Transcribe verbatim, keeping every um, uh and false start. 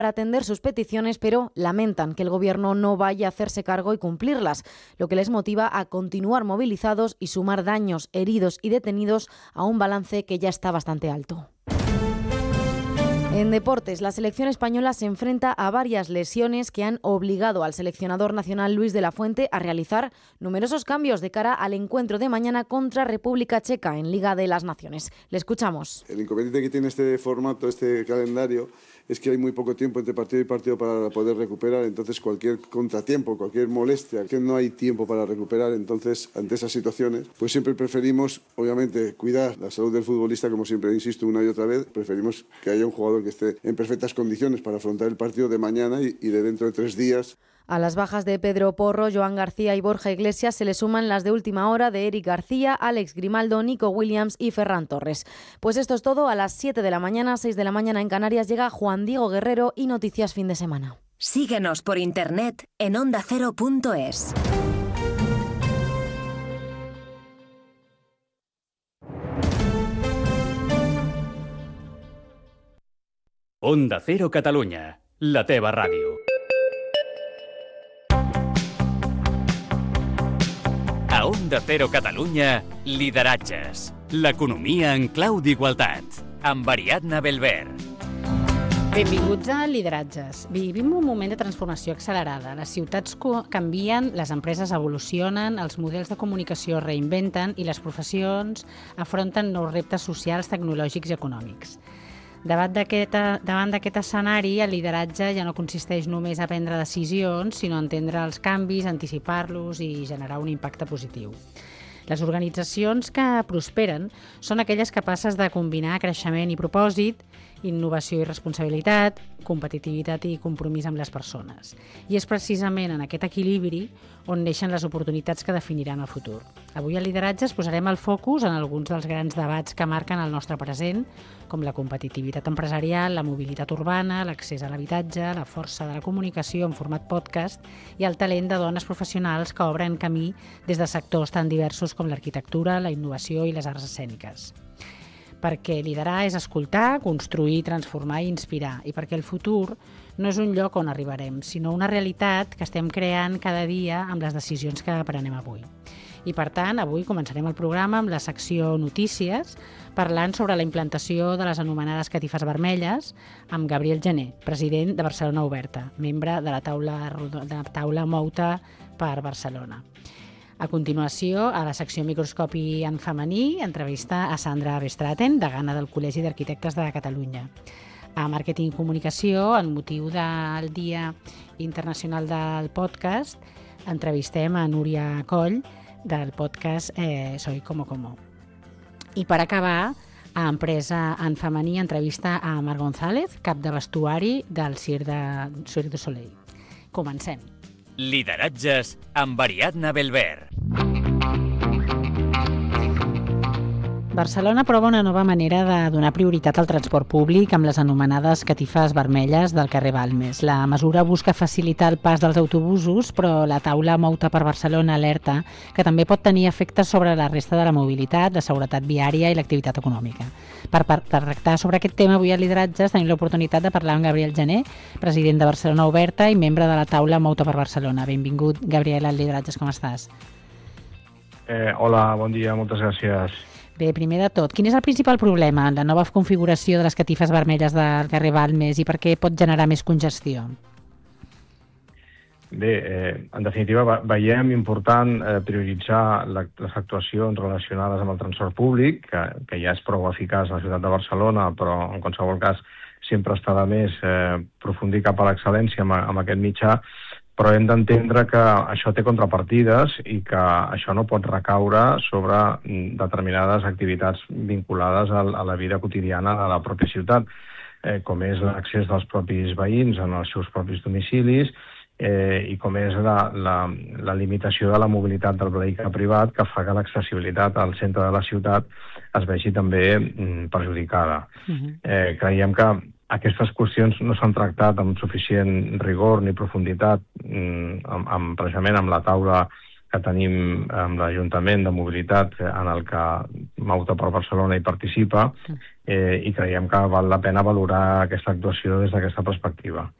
para atender sus peticiones, pero lamentan que el Gobierno no vaya a hacerse cargo y cumplirlas, lo que les motiva a continuar movilizados y sumar daños, heridos y detenidos a un balance que ya está bastante alto. En deportes, la selección española se enfrenta a varias lesiones que han obligado al seleccionador nacional Luis de la Fuente a realizar numerosos cambios de cara al encuentro de mañana contra República Checa en Liga de las Naciones. Le escuchamos. El inconveniente que tiene este formato, este calendario, es que hay muy poco tiempo entre partido y partido para poder recuperar, entonces cualquier contratiempo, cualquier molestia, que no hay tiempo para recuperar, entonces ante esas situaciones, pues siempre preferimos, obviamente, cuidar la salud del futbolista, como siempre insisto una y otra vez, preferimos que haya un jugador que esté en perfectas condiciones para afrontar el partido de mañana y, y de dentro de tres días. A las bajas de Pedro Porro, Joan García y Borja Iglesias se le suman las de última hora de Eric García, Alex Grimaldo, Nico Williams y Ferran Torres. Pues esto es todo. A las siete de la mañana, seis de la mañana en Canarias, llega Juan Diego Guerrero y Noticias Fin de Semana. Síguenos por internet en onda cero punto es. Onda Cero Catalunya, la teva ràdio. A Onda Cero Catalunya, lideratges. L'economia en clau d'igualtat. Amb Ariadna Belver. Benvinguts a Lideratges. Vivim un moment de transformació accelerada. Les ciutats canvien, les empreses evolucionen, els models de comunicació es reinventen i les professions afronten nous reptes socials, tecnològics i econòmics. Davant d'aquest, davant d'aquest escenari, el lideratge ja no consisteix només a prendre decisions, sinó a entendre els canvis, anticipar-los i generar un impacte positiu. Les organitzacions que prosperen són aquelles capaces de combinar creixement i propòsit, innovació i responsabilitat, competitivitat i compromís amb les persones. I és precisament en aquest equilibri on neixen les oportunitats que definiran el futur. Avui a Lideratges posarem el focus en alguns dels grans debats que marquen el nostre present, com la competitivitat empresarial, la mobilitat urbana, l'accés a l'habitatge, la força de la comunicació en format podcast i el talent de dones professionals que obren camí des de sectors tan diversos com l'arquitectura, la innovació i les arts escèniques. Perquè liderar és escoltar, construir, transformar i inspirar, i perquè el futur no és un lloc on arribarem, sinó una realitat que estem creant cada dia amb les decisions que prenem avui. I per tant, avui començarem el programa amb la secció Notícies, parlant sobre la implantació de les anomenades catifes vermelles amb Gabriel Gené, president de Barcelona Oberta, membre de la taula, de la taula Mouta per Barcelona. A continuació, a la secció Microscopi en femení, entrevista a Sandra Bestraten, degana del Col·legi d'Arquitectes de Catalunya. A Màrqueting i Comunicació, en motiu del Dia Internacional del Podcast, entrevistem a Núria Coll, del podcast eh, Soy Como Como. I per acabar, a Empresa en femení, entrevista a Marc González, cap de vestuari del Cirque de, Cirque du Soleil. Comencem. Lideratges amb Ariadna Belver. Barcelona prova una nova manera de donar prioritat al transport públic amb les anomenades catifes vermelles del carrer Balmes. La mesura busca facilitar el pas dels autobusos, però la taula Mouta per Barcelona alerta que també pot tenir efectes sobre la resta de la mobilitat, la seguretat viària i l'activitat econòmica. Per, per, per tractar sobre aquest tema, avui a Lideratges tenim l'oportunitat de parlar amb Gabriel Gené, president de Barcelona Oberta i membre de la taula Mouta per Barcelona. Benvingut, Gabriel, a Lideratges, com estàs? Eh, hola, bon dia, moltes gràcies. Bé, primer de tot, quin és el principal problema en la nova configuració de les catifes vermelles del carrer Balmes i per què pot generar més congestió? Bé, eh, en definitiva, veiem important eh, prioritzar la, les actuacions relacionades amb el transport públic, que, que ja és prou eficaç a la ciutat de Barcelona, però en qualsevol cas sempre està de més eh, aprofundir cap a l'excel·lència amb, amb aquest mitjà, però hem d'entendre que això té contrapartides i que això no pot recaure sobre determinades activitats vinculades a la vida quotidiana de la pròpia ciutat, eh, com és l'accés dels propis veïns en els seus propis domicilis eh, i com és la, la, la limitació de la mobilitat del vehicle privat que fa que l'accessibilitat al centre de la ciutat es vegi també mm, perjudicada. Uh-huh. eh, creiem que aquestes qüestions no s'han tractat amb suficient rigor ni profunditat amb, amb, precisament amb la taula que tenim amb l'Ajuntament de Mobilitat, en el que Mauta per Barcelona hi participa, eh, i creiem que val la pena valorar aquesta actuació des d'aquesta perspectiva.